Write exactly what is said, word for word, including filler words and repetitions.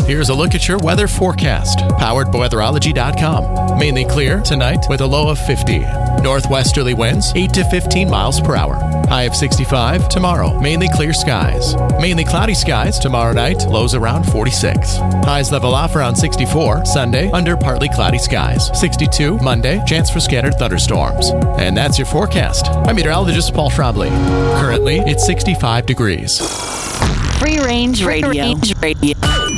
Here's a look at your weather forecast, powered by weatherology dot com. Mainly clear tonight with a low of fifty. Northwesterly winds eight to fifteen miles per hour. High of sixty-five tomorrow. Mainly clear skies. Mainly cloudy skies tomorrow night. Lows around forty-six. Highs level off around sixty-four. Sunday under partly cloudy skies. sixty-two Monday. Chance for scattered thunderstorms. And that's your forecast. I'm meteorologist Paul Schrabley. Currently, it's sixty-five degrees. Free Range Radio. Free Range Radio.